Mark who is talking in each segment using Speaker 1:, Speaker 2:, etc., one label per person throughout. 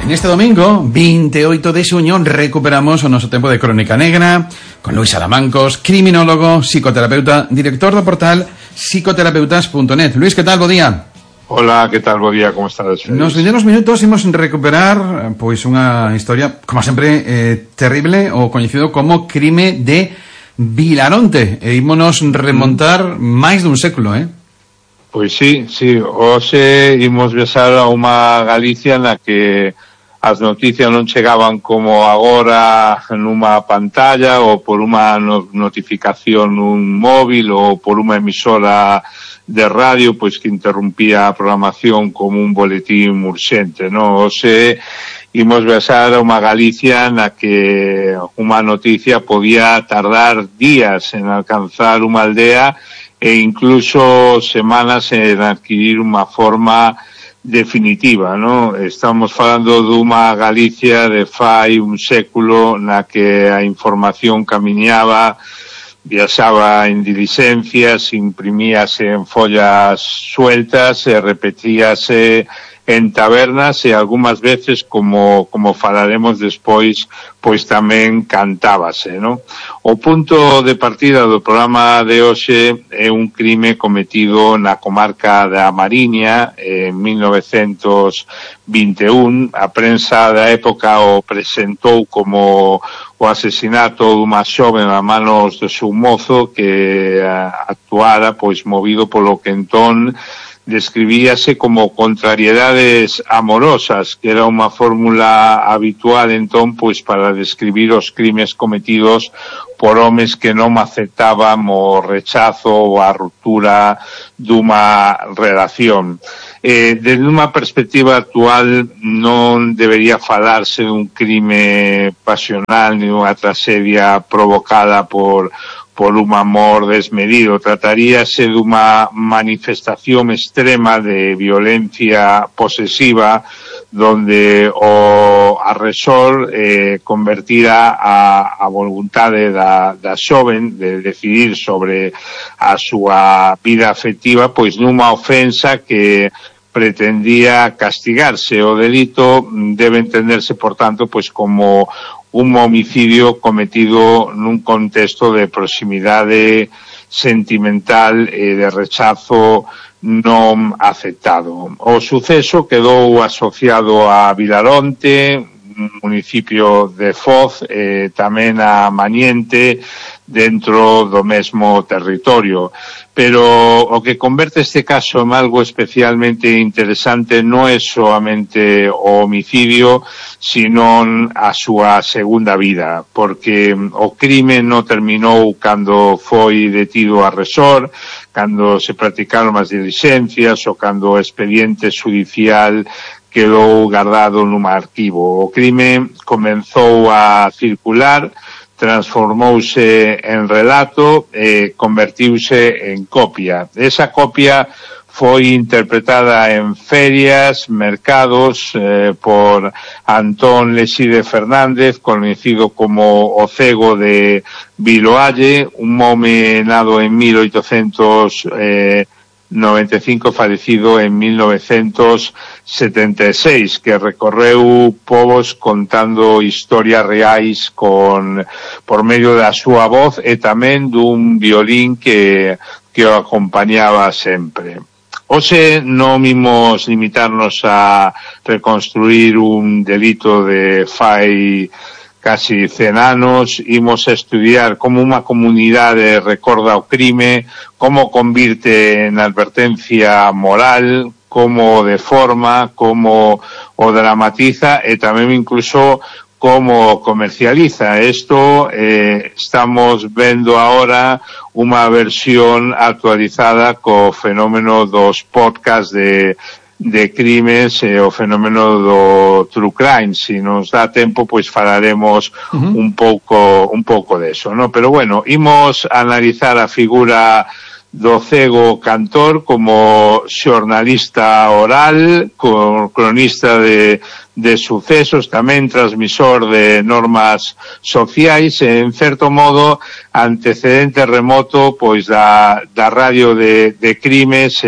Speaker 1: Neste domingo, 28 de xuño, recuperamos o noso tempo de Crónica Negra con Luis Alamancos, criminólogo, psicoterapeuta, director do portal psicoterapeutas.net. Luis, que tal? Bo día.
Speaker 2: Hola, que tal? Bo día, como estás?
Speaker 1: Nos vendemos minutos imos recuperar pois unha historia, como sempre, terrible, o coñecido como crime de Vilaronte. E ímonos remontar máis dun século,
Speaker 2: Pois sí. Hoxe imos viaxar a unha Galicia na que as noticias non chegaban como agora nunha pantalla ou por unha notificación nun móvil ou por unha emisora de radio pois que interrumpía a programación como un boletín urxente, non? Hoxe imos viaxar a unha Galicia na que unha noticia podía tardar días en alcanzar unha aldea e incluso semanas en adquirir unha forma definitiva, non? Estamos falando dunha Galicia de fai un século na que a información camiñaba, viaxaba en diligencias, imprimíase en follas sueltas e repetíase en tabernas e algunhas veces, como falaremos despois, pois tamén cantábase, non? O punto de partida do programa de hoxe é un crime cometido na comarca da Mariña en 1921. A prensa da época o presentou como o asesinato dunha xoven a manos do seu mozo que actuara pois movido polo que entón describíase como contrariedades amorosas, que era unha fórmula habitual entón pois para describir os crimes cometidos por homes que non aceptaban o rechazo ou a ruptura dunha relación. Desde unha perspectiva actual non debería falarse dun crime pasional ni dunha tragedia provocada por un amor desmedido. Trataríase dunha manifestación extrema de violencia posesiva donde o agresor convertira a voluntade da xoven de decidir sobre a súa vida afectiva pois nunha ofensa que pretendía castigarse. O delito debe entenderse, por tanto, pois como un homicidio cometido nun contexto de proximidade sentimental e de rechazo non aceptado. O suceso quedou asociado a Vilaronte, municipio de Foz, e tamén a Mañente, dentro do mesmo territorio. Pero o que converte este caso en algo especialmente interesante non é soamente o homicidio, sino a súa segunda vida, porque o crime non terminou cando foi detido o agresor, cando se practicaron as diligencias ou cando o expediente judicial quedou guardado nun arquivo. O crime comenzou a circular, transformouse en relato e convertiuse en copia. Esa copia foi interpretada en ferias, mercados, por Antón Lexide Fernández, conocido como o Cego de Viloalle, un home nado en 1895, falecido en 1976, que recorreu povos contando historias reais por medio da súa voz e tamén dun violín que o acompañaba sempre. Hoxe non imos limitarnos a reconstruir un delito de fai casi 100 anos, imos a estudiar como unha comunidade recorda o crime, como convirte en advertencia moral, como o deforma, como o dramatiza e tamén incluso como comercializa. Isto estamos vendo agora unha versión actualizada co fenómeno dos podcasts de crimes e o fenómeno do true crime. Si nos dá tempo, pois falaremos un pouco deso, ¿no? Pero bueno, imos analizar a figura do cego cantor como xornalista oral, cronista de sucesos, tamén transmisor de normas sociais e, en certo modo, antecedente remoto pois da radio de crimes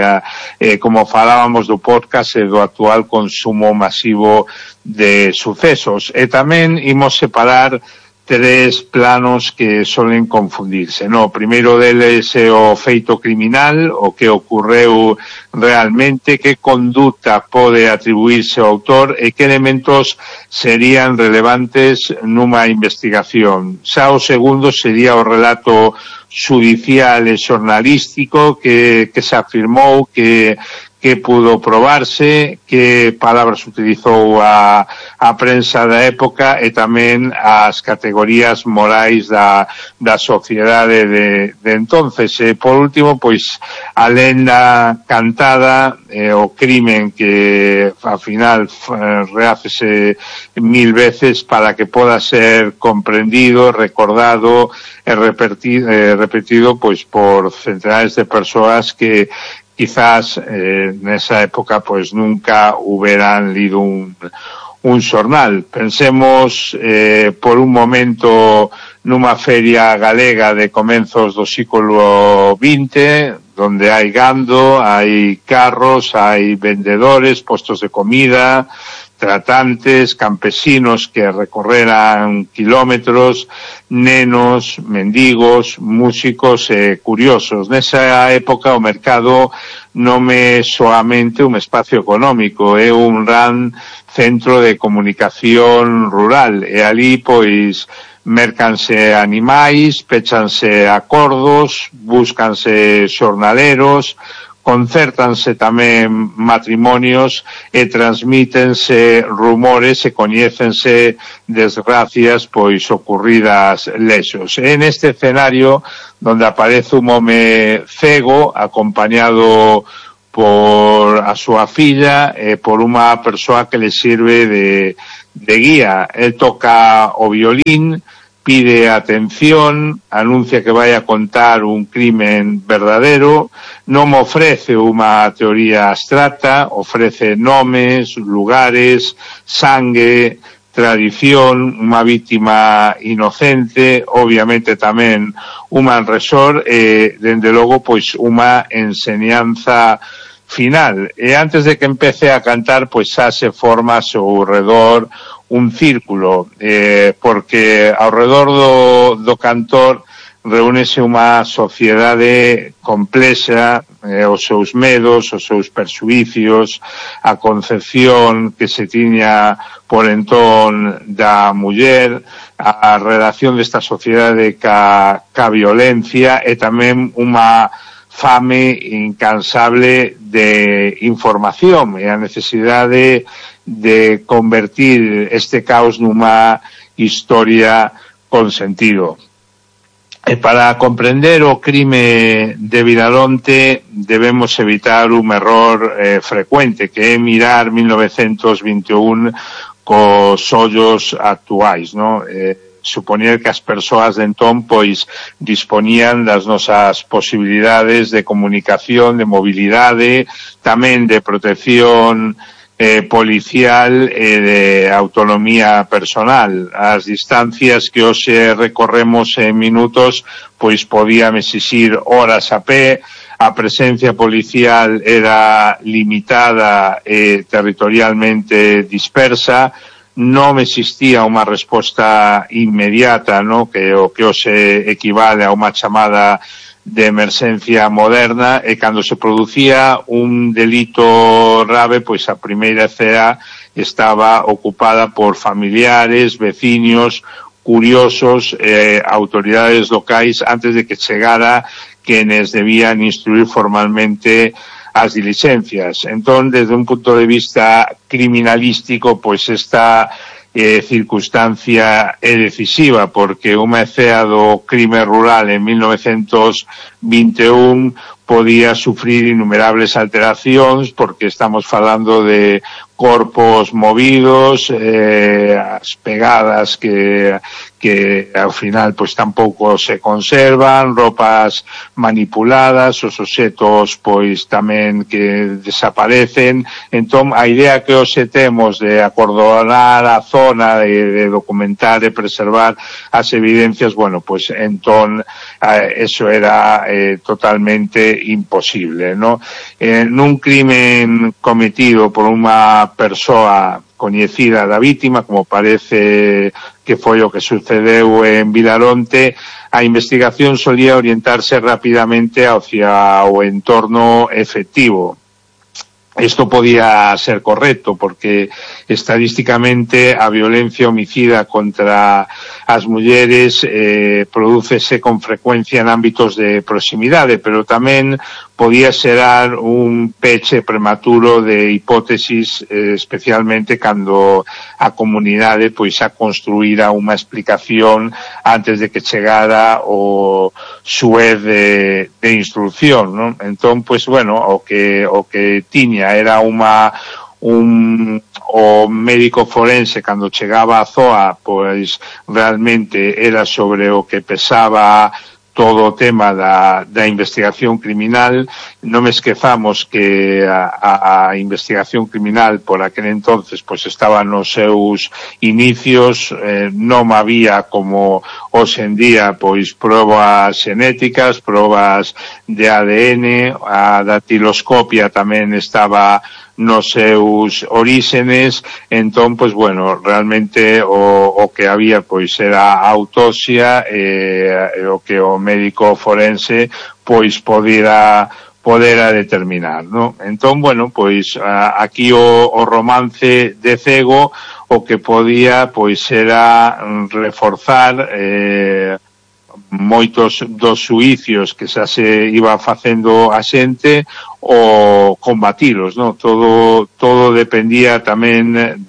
Speaker 2: como falábamos do podcast e do actual consumo masivo de sucesos. E tamén imos separar tres planos que solen confundirse, no? O primeiro deles é o feito criminal, o que ocorreu realmente, que conduta pode atribuirse ao autor e que elementos serían relevantes nunha investigación. Xa o segundo sería o relato judicial e xornalístico que se afirmou que pudo probarse, que palabras utilizou a prensa da época e tamén as categorías morais da sociedade de entonces. E, por último, pois, a lenda cantada, o crimen que, ao final, rehácese 1000 veces para que poda ser comprendido, recordado e repetido pois por centenares de persoas que quizás nesa época pues nunca hubieran lido un xornal. Pensemos por un momento nunha feria galega de comenzos do século XX, donde hai gando, hai carros, hai vendedores, postos de comida, tratantes, campesinos que recorreran kilómetros, nenos, mendigos, músicos e curiosos. Nesa época o mercado non é soamente un espacio económico, é un gran centro de comunicación rural, e ali pois mercanse animais, pechanse acordos, búscanse xornaleros, concértanse tamén matrimonios e transmítense rumores e coñécense desgracias pois ocurridas lexos. En este escenario donde aparece un home cego acompañado por a súa filla e por unha persoa que le sirve de guía. El toca o violín, pide atención, anuncia que vai a contar un crimen verdadero, non ofrece unha teoría abstracta, ofrece nomes, lugares, sangue, tradición, unha víctima inocente, obviamente tamén un malresor e, dende logo, pois unha enseñanza final. E antes de que empece a cantar, pois xa se forma ao seu redor un círculo, porque ao redor do cantor reúnese unha sociedade complexa, os seus medos, os seus perxuicios, a concepción que se tiña por entón da muller, a relación desta sociedade ca violencia e tamén unha fame incansable de información e a necesidade de convertir este caos nunha historia con sentido. E para comprender o crime de Vilaronte debemos evitar un error frecuente, que é mirar 1921 cos ollos actuais, non? Supoñer que as persoas de entón pois disponían das nosas posibilidades de comunicación, de mobilidade, tamén de protección policial e de autonomía personal. As distancias que hoxe recorremos en minutos pois podían exixir horas a pé, a presencia policial era limitada e territorialmente dispersa, non existía unha resposta inmediata, no? Que o que hoxe equivale a unha chamada de emerxencia moderna, e cando se producía un delito grave, pois a primeira cea estaba ocupada por familiares, veciños, curiosos, autoridades locais, antes de que chegara quenes debían instruir formalmente as diligencias. Entón, desde un punto de vista criminalístico, pois esta circunstancia é decisiva, porque unha cea do crime rural en 1921 podía sufrir innumerables alteracións, porque estamos falando de corpos movidos, as pegadas que ao final pois tampouco se conservan, roupas manipuladas, os obxetos pois tamén que desaparecen. Entón a idea que hoxe temos de acordonar a zona, de documentar e preservar as evidencias, bueno, pois entón eso era totalmente imposible, ¿no? Nun crimen cometido por unha persoa coñecida da vítima, como parece que foi o que sucedeu en Vilaronte, a investigación solía orientarse rapidamente hacia o entorno efectivo. Esto podía ser correcto porque estadísticamente a violencia homicida contra as mulleres prodúcese con frecuencia en ámbitos de proximidade, pero tamén podía xerar un peche prematuro de hipótesis, especialmente cando a comunidade pois a construíra unha explicación antes de que chegara o xuez de instrucción, non? Entón, pois, bueno, o que tiña era o médico forense cando chegaba a ZOA, pois realmente era sobre o que pesaba todo o tema da investigación criminal. Non me esquezamos que a investigación criminal por aquel entonces pois estaba nos seus inicios, non había como hoxe en día pois probas xenéticas, probas de ADN, a datiloscopia tamén estaba nos seus oríxenes. Entón, pois, bueno, realmente o que había, pois, era a autopsia, o que o médico forense, pois, podera determinar, ¿no? Entón, bueno, pois, aquí o romance de Cego, o que podía, pois, era reforzar moitos dos xuicios que xa se iba facendo a xente, o combatilos, ¿no? Todo dependía tamén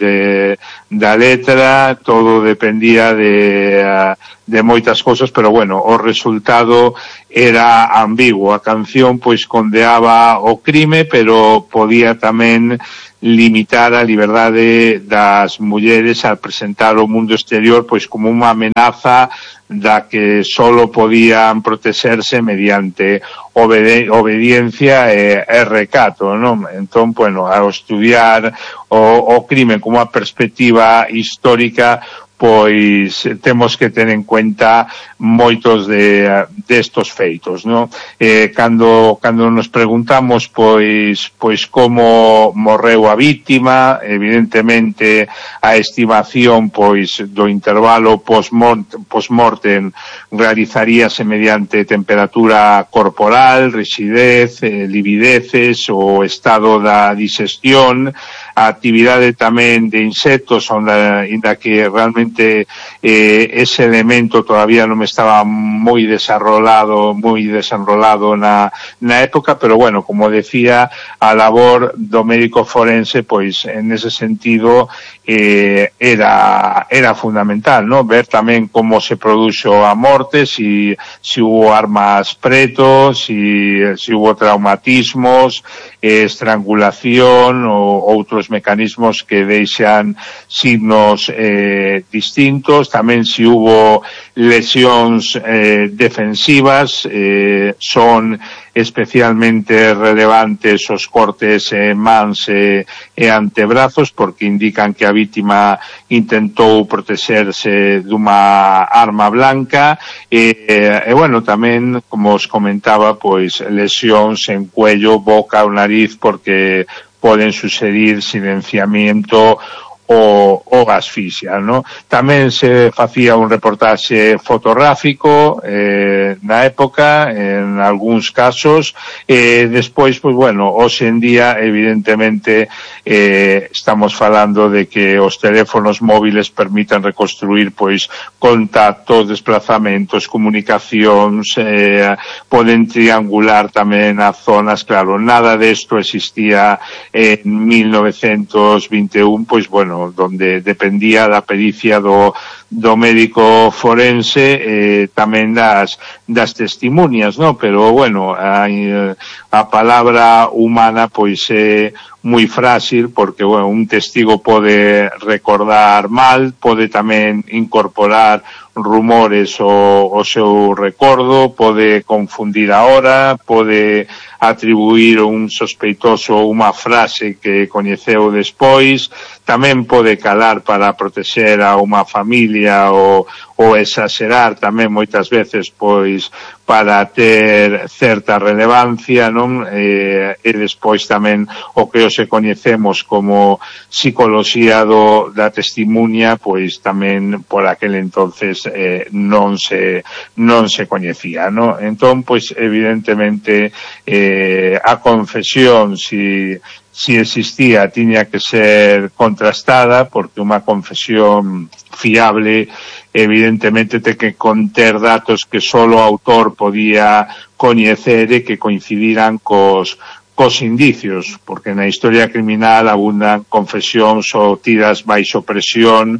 Speaker 2: da letra, todo dependía de moitas cosas, pero bueno, o resultado era ambiguo. A canción pois condeaba o crime, pero podía tamén limitar a liberdade das mulleres al presentar o mundo exterior pois como unha amenaza da que solo podían protexerse mediante obediencia e recato, non? Entón, bueno, ao estudiar o crime como unha perspectiva histórica, pois temos que ter en cuenta moitos destos feitos, non? Cando nos preguntamos pois como morreu a vítima, evidentemente a estimación pois do intervalo post-mortem realizaríase mediante temperatura corporal, rigidez, livideces, o estado da digestión, a actividade tamén de insectos, inda que realmente ese elemento todavía non estaba moi desenrolado na época, pero bueno, como decía, a labor do médico forense, pois en ese sentido era fundamental, ¿no? Ver tamén como se produxo a morte, si hubo armas preto, si hubo traumatismos, estrangulación ou outros mecanismos que deixan signos distintos, tamén si hubo lesións defensivas. Son especialmente relevantes os cortes en mans e antebrazos, porque indican que a vítima intentou protexerse dunha arma blanca, e bueno, tamén, como os comentaba, pois lesións en cuello, boca ou nariz, porque poden suceder silenciamiento o asfixia, ¿no? Tamén se facía un reportaxe fotográfico na época, en algúns casos, despois, pois, bueno, hoxe en día, evidentemente, estamos falando de que os teléfonos móviles permiten reconstruir, pois, contactos, desplazamentos, comunicacións, poden triangular tamén as zonas. Claro, nada desto existía en 1921, pois, bueno, donde dependía da pericia do médico forense, tamén das testimonias, no? Pero, bueno, a palabra humana, pois, é moi frágil, porque, bueno, un testigo pode recordar mal, pode tamén incorporar rumores o seu recordo, pode confundir a hora, pode atribuir un sospeitoso unha frase que coñeceu despois, tamén pode calar para protexer a unha familia ou exagerar tamén moitas veces, pois, para ter certa relevancia, non? E despois tamén o que se coñecemos como psicoloxía da testimonía, pois tamén por aquel entonces non se coñecía, non? Entón, pois, evidentemente, a confesión, si existía, tiña que ser contrastada, porque unha confesión fiable evidentemente ten que conter datos que só o autor podía coñecer e que coincidiran cos indicios, porque na historia criminal abundan confesións ou tiras baixo presión,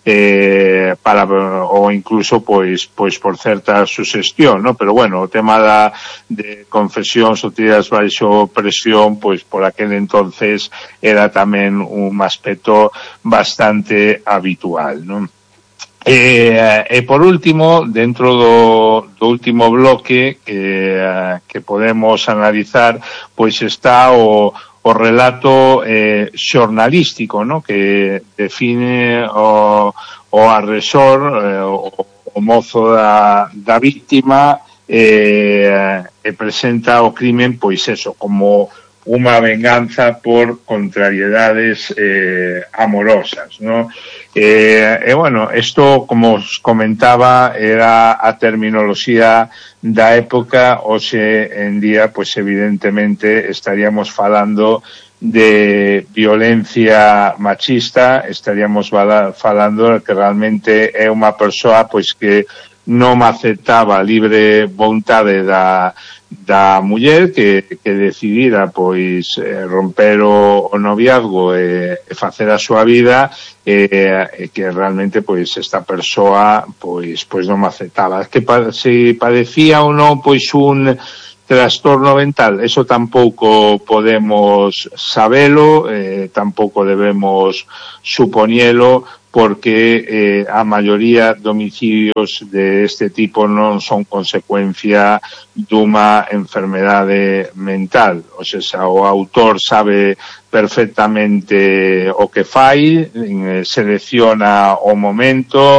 Speaker 2: ou incluso pois por certa suxestión, no? Pero, bueno, o tema de confesións ou tiras baixo presión, pois por aquel entonces era tamén un aspecto bastante habitual, non? E por último, dentro do último bloque que podemos analizar, pois está o relato xornalístico, no? Que define o agresor, o mozo da víctima, e presenta o crimen, pois eso, como unha venganza por contrariedades amorosas, ¿no? Bueno, esto, como os comentaba, era a terminoloxía da época. Hoxe en día, pues evidentemente estaríamos falando de violencia machista, estaríamos falando que realmente é unha persoa pois que non aceptaba a libre vontade da muller que decidira pois romper o noviazgo e facer a súa vida, e que realmente pois esta persoa pois non aceptaba. Que se padecía ou non pois un trastorno mental, eso tampouco podemos sabelo, tampouco debemos supoñelo, porque a maioría de homicidios de este tipo non son consecuencia dunha enfermedade mental. O sea, o autor sabe perfectamente o que fai, selecciona o momento,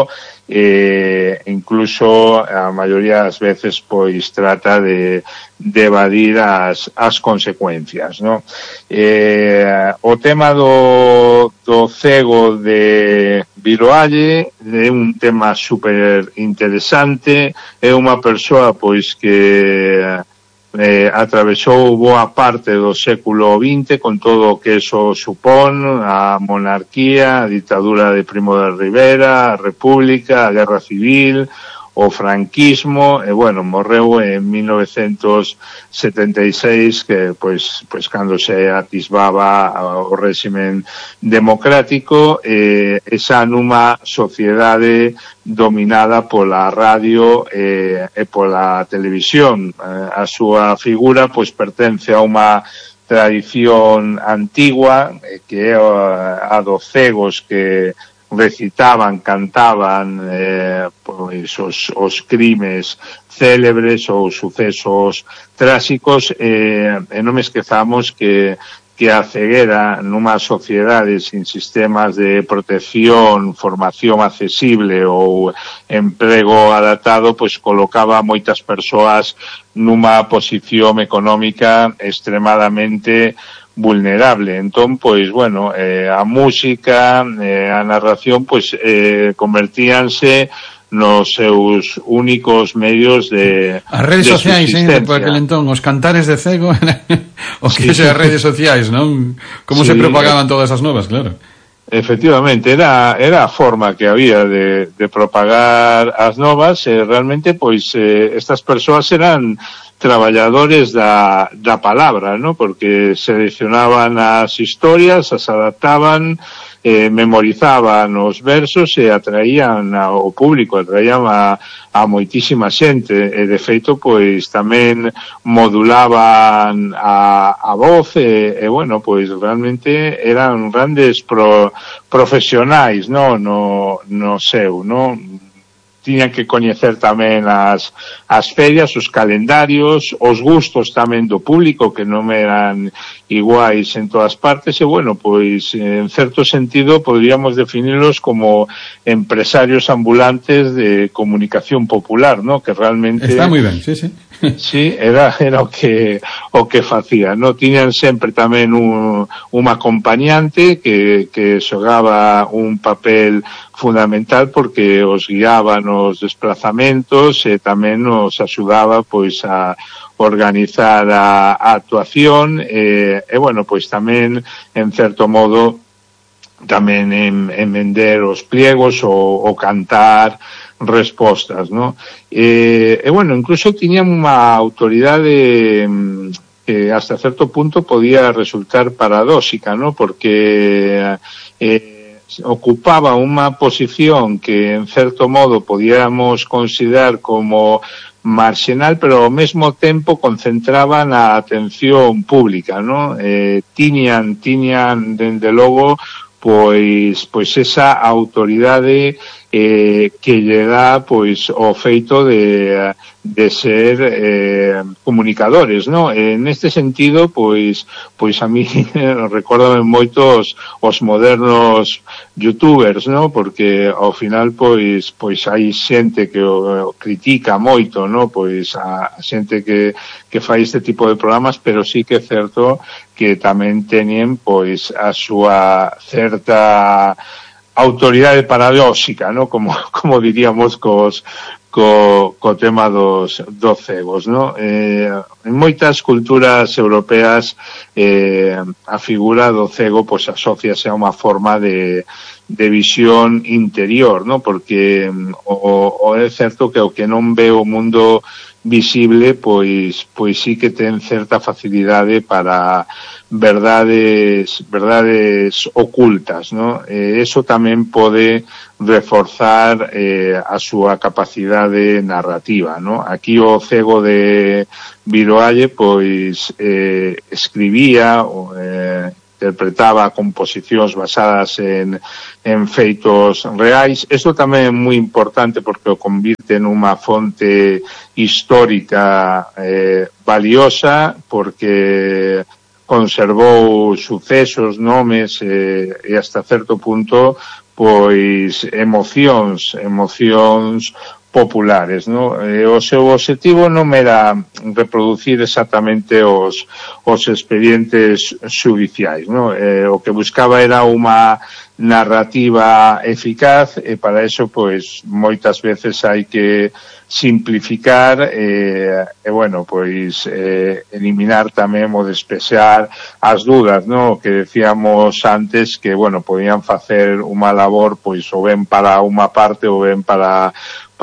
Speaker 2: incluso a maioría das veces pois trata de evadir as consecuencias, ¿no? O tema do cego de Viloalle é un tema super interesante. É unha persoa pois que atravesou boa parte do século XX con todo o que eso supón, a monarquía, a ditadura de Primo de Rivera, a república, a guerra civil, o franquismo, e bueno, morreu en 1976, que pois cando se atisbaba o réximen democrático, esa nunha sociedade dominada pola radio e pola televisión. A súa figura pois pertence a unha tradición antigua, que é a dos cegos que recitaban, cantaban pois os crimes célebres ou sucesos tráxicos, e non esquezamos que a ceguera nunha sociedade sin sistemas de protección, formación accesible ou emprego adaptado, pois colocaba moitas persoas nunha posición económica extremadamente vulnerable. Entón, pois, bueno, a música, a narración, pois, convertíanse nos seus únicos medios de
Speaker 1: as redes sociais, por aquel entón, os cantares de cego, o que sí. As redes sociais, non? Como sí, se propagaban todas as novas, claro.
Speaker 2: Efectivamente, era a forma que había de propagar as novas, e realmente, pois, estas persoas eran traballadores da palabra, ¿no? Porque seleccionaban as historias, as adaptaban, memorizaban os versos e atraían ao público, atraían a moitísima xente, e de feito pois tamén modulaban a voz e bueno, pois realmente eran grandes profesionais, no seu, no? Tiñan que coñecer tamén as ferias, os calendarios, os gustos tamén do público, que non eran iguais en todas partes, e bueno, pois en certo sentido podríamos definirlos como empresarios ambulantes de comunicación popular, ¿no? Que realmente
Speaker 1: está moi ben, sí.
Speaker 2: Sí, era o que facía, no? Tiñan sempre tamén un acompañante que xogaba un papel fundamental porque os guiaba nos desplazamentos e tamén nos axudaba pois a organizar a actuación e bueno, pois tamén en certo modo tamén en vender os pliegos ou cantar respostas, ¿no? E bueno, incluso tiñan unha autoridade que hasta certo punto podía resultar paradóxica, ¿no? Porque ocupaba unha posición que en certo modo podíamos considerar como marxinal, pero ao mesmo tempo concentraban a atención pública, ¿no? Tiñan dende logo pois esa autoridade que lle dá pois o feito de ser comunicadores, ¿no? Neste sentido, pois a mí recórdame moito os modernos youtubers, ¿no? Porque ao final pois hai xente que o critica moito, ¿no? Pois a xente que fai este tipo de programas, pero sí que é certo que tamén teñen pois a súa certa autoridade paradóxica, ¿no? Como diríamos co tema dos cegos, ¿no? En moitas culturas europeas a figura do cego pois asóciase a unha forma de visión interior, ¿no? Porque o é certo que o que non ve o mundo visible, pois sí que ten certa facilidade para verdades ocultas, ¿no? Eso tamén pode reforzar a súa capacidade narrativa, ¿no? Aquí o cego de Viroalle pois escribía interpretaba composicións basadas en feitos reais. Isto tamén é moi importante porque o convirte nunha fonte histórica valiosa, porque conservou sucesos, nomes e hasta certo punto pois emocións populares, ¿no? O seu objetivo non era reproducir exactamente os expedientes xudiciais, ¿no? O que buscaba era unha narrativa eficaz e para eso pois moitas veces hai que simplificar e bueno, pois eliminar tamén ou despexar as dúdas, ¿no? Que decíamos antes que, bueno, podían facer unha labor pois ou ben para unha parte ou ben para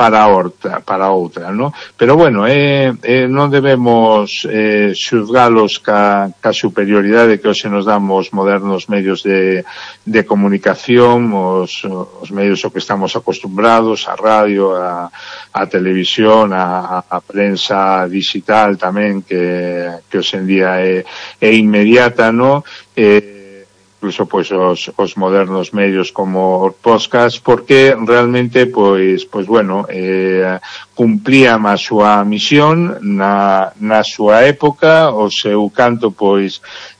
Speaker 2: outra, ¿no? Pero bueno, non debemos xuzgalos ca superioridade que hoxe nos dan os modernos medios de comunicación, os medios ao que estamos acostumbrados, a radio, a televisión, a prensa digital tamén, que hoxe en día é inmediata, ¿no? Incluso pois os modernos medios como os podcast, porque realmente pois bueno, cumplían a súa misión na súa época, o seu canto pois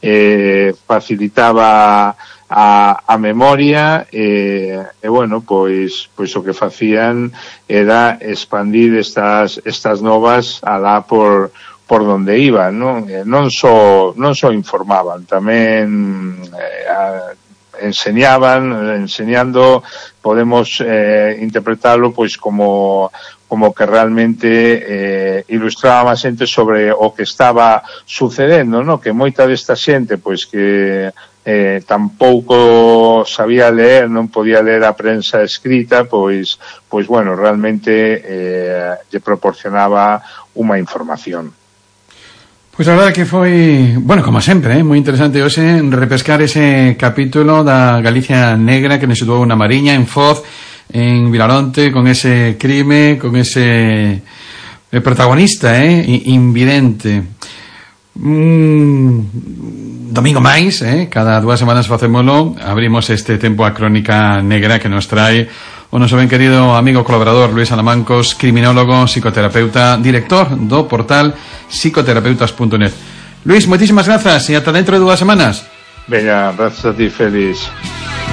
Speaker 2: facilitaba a memoria e bueno, pois o que facían era expandir estas novas alá por donde iban, ¿no? Non só informaban, tamén enseñando podemos interpretarlo pois como que realmente ilustraba a xente sobre o que estaba sucedendo, ¿no? Que moita desta xente pois que tampouco sabía leer, non podía ler a prensa escrita, pois bueno, realmente lle proporcionaba unha información.
Speaker 1: Pois a verdade que foi, bueno, como sempre, moi interesante hoxe repescar ese capítulo da Galicia negra que nos situou na Mariña, en Foz, en Vilaronte, con ese crime, con ese protagonista, invidente. Domingo máis, cada 2 semanas facémolo, abrimos este tempo a crónica negra que nos trae o noso ben querido amigo colaborador Luis Alamancos, criminólogo, psicoterapeuta, director do portal psicoterapeutas.net. Luis, moitísimas grazas e ata dentro de 2 semanas.
Speaker 2: Venga, grazas a ti, Félix.